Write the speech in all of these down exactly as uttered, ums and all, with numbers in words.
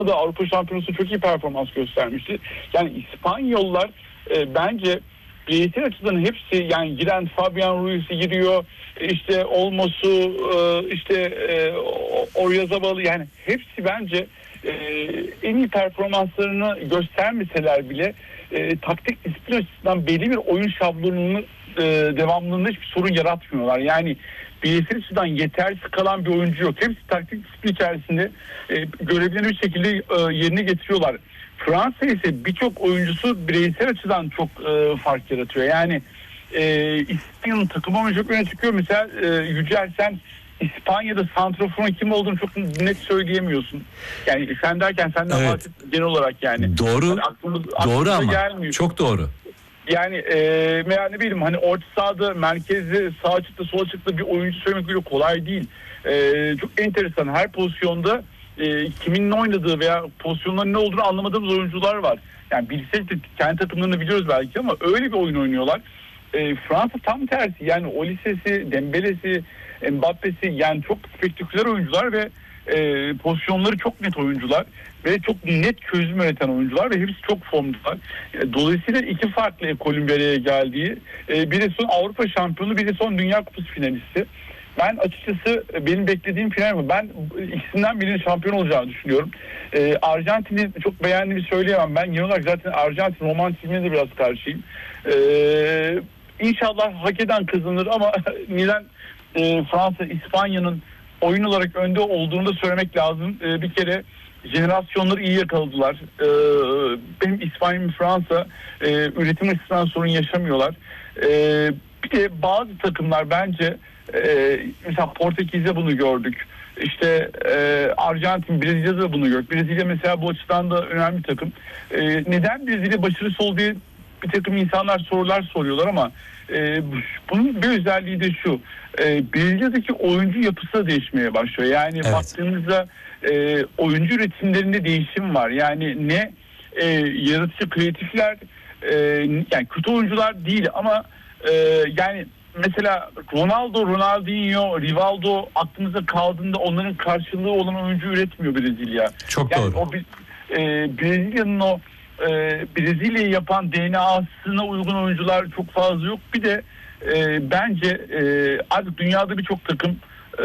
da Avrupa Şampiyonası çok iyi performans göstermişti. Yani İspanyollar e, bence bireysel açıdan hepsi, yani giren Fabian Ruiz'i giriyor, işte Olmos'u, e, işte e, Oyarzabal, yani hepsi bence e, en iyi performanslarını göstermeseler bile e, taktik disiplin açısından belli bir oyun şablonunu e, devamlılığında hiçbir sorun yaratmıyorlar. Yani bireysel açıdan yetersiz kalan bir oyuncu yok. Hepsi taktik disiplin içerisinde e, görevlerini bir şekilde e, yerine getiriyorlar. Fransa ise birçok oyuncusu bireysel açıdan çok e, fark yaratıyor. Yani e, İspanya'nın takım oyuncu çok öne çıkıyor. Mesela e, Yücel, sen İspanya'da santraforun kim olduğunu çok net söyleyemiyorsun. Yani sen derken senden evet. bahset genel olarak yani. Doğru. Yani aklımız, doğru ama gelmiyor. Çok doğru. Yani e, yani ne bileyim, hani orta sahada merkezde sağ çıktı sola çıktı bir oyuncu söylemek bile kolay değil. E, çok enteresan, her pozisyonda e, kimin ne oynadığı veya pozisyonların ne olduğunu anlamadığımız oyuncular var. Yani bilsek de kendi takımlarını biliyoruz belki ama öyle bir oyun oynuyorlar. E, Fransa tam tersi, yani Olisse'si, Dembele'si, Mbappe'si, yani çok spektaküler oyuncular ve e, pozisyonları çok net oyuncular ve çok net çözüm üreten oyuncular ve hepsi çok formdalar. E, dolayısıyla iki farklı ekolün bir araya geldiği, e, biri son Avrupa şampiyonu, biri son Dünya Kupası finalisti. Ben açıkçası benim beklediğim final mi? Ben ikisinden birinin şampiyon olacağını düşünüyorum. Ee, Arjantin'i çok beğendiğimi söyleyemem. Ben genel olarak zaten Arjantin romantizmine de biraz karşıyım. Ee, İnşallah hak eden kazanır ama neden e, Fransa, İspanya'nın oyun olarak önde olduğunu da söylemek lazım. Ee, bir kere jenerasyonları iyi yakaladılar. Ee, benim İspanya, Fransa e, üretim açısından sorun yaşamıyorlar. Ee, bir de bazı takımlar bence Ee, mesela Portekiz'de bunu gördük. İşte e, Arjantin, Brezilya'da da bunu gördük. Brezilya mesela bu açıdan da önemli bir takım. Ee, neden Brezilya başarısı oldu diye bir takım insanlar sorular soruyorlar ama e, bunun bir özelliği de şu. E, Brezilya'daki oyuncu yapısı da değişmeye başlıyor. Yani evet. baktığınızda e, oyuncu üretimlerinde değişim var. Yani ne e, yaratıcı kreatifler, e, yani kötü oyuncular değil ama e, yani mesela Ronaldo, Ronaldinho, Rivaldo aklımıza kaldığında onların karşılığı olan oyuncu üretmiyor Brezilya. Çok yani doğru. O e, Brezilya'nın o e, Brezilya'yı yapan D N A'sına uygun oyuncular çok fazla yok. Bir de e, bence e, artık dünyada birçok takım e,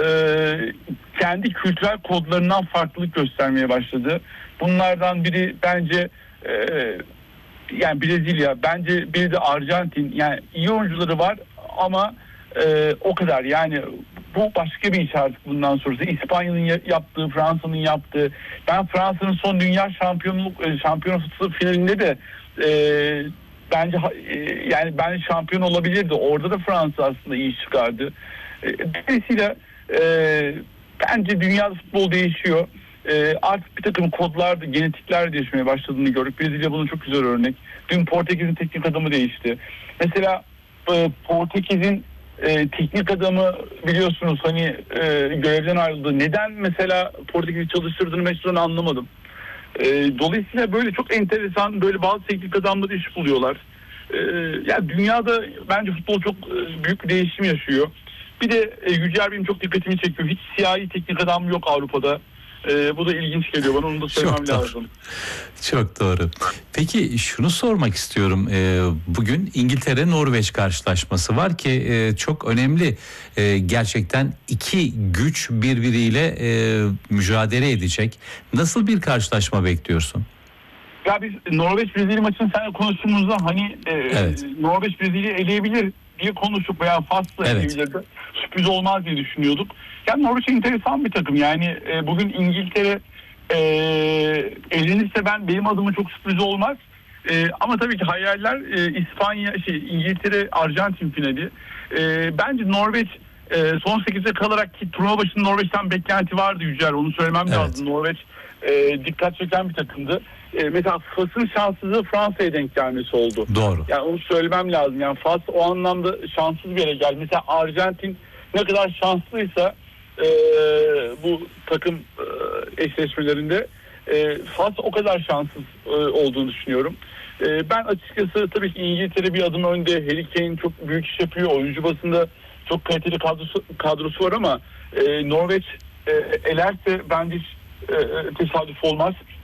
kendi kültürel kodlarından farklılık göstermeye başladı. Bunlardan biri bence e, yani Brezilya, bence biri de Arjantin. Yani iyi oyuncuları var ama e, o kadar. Yani bu başka bir iş artık bundan sonrası. İspanya'nın yaptığı, Fransa'nın yaptığı. Ben Fransa'nın son dünya şampiyonluk şampiyonası finalinde de e, bence e, yani ben şampiyon olabilirdi. Orada da Fransa aslında iyi çıkardı. E, dolayısıyla e, bence dünyada futbol değişiyor. E, artık bir takım kodlar, genetikler değişmeye başladığını gördük. Brezilya bunun çok güzel örnek. Dün Portekiz'in teknik adamı değişti. Mesela e, Portekiz'in e, teknik adamı biliyorsunuz hani e, görevden ayrıldı. Neden mesela Portekiz'i çalıştırdığını mesela anlamadım. E, dolayısıyla böyle çok enteresan, böyle bazı teknik adamları iş buluyorlar. E, yani dünyada bence futbol çok e, büyük bir değişim yaşıyor. Bir de e, Yücel benim çok dikkatimi çekiyor. Hiç siyahi teknik adam yok Avrupa'da. Ee, bu da ilginç geliyor bana, onu da söylemem Çok lazım. Doğru. Çok doğru. Peki şunu sormak istiyorum. Ee, bugün İngiltere-Norveç karşılaşması var ki e, çok önemli. E, gerçekten iki güç birbiriyle e, mücadele edecek. Nasıl bir karşılaşma bekliyorsun? Ya biz Norveç-Brezilya maçını seninle konuştuğumuzda hani e, evet. Norveç Brezilya eleyebilir diye konuştuk veya Fas'la evet. eleyebilirdi. Sürpriz olmaz diye düşünüyorduk. Yani Norveç enteresan bir takım. Yani e, bugün İngiltere e, elenirse ben benim adıma çok sürpriz olmaz. E, ama tabii ki hayaller e, İspanya, şey İngiltere, Arjantin finali. E, bence Norveç e, son sekize kalarak, ki turnuva başında Norveç'ten beklenti vardı Yücel. Onu söylemem evet. lazım. Norveç e, dikkat çeken bir takımdı. E, mesela Fas'ın şanssızlığı Fransa'ya denk gelmesi oldu. Doğru. Yani onu söylemem lazım. Yani Fas o anlamda şanssız bir yere geldi. Mesela Arjantin ne kadar şanslıysa e, bu takım e, eşleşmelerinde e, Fas o kadar şanssız e, olduğunu düşünüyorum. E, ben açıkçası tabii ki İngiltere bir adım önde. Harry Kane çok büyük iş yapıyor. Oyuncu basında çok kaliteli kadrosu, kadrosu var ama e, Norveç e, elerse bence hiç e, tesadüf olmaz.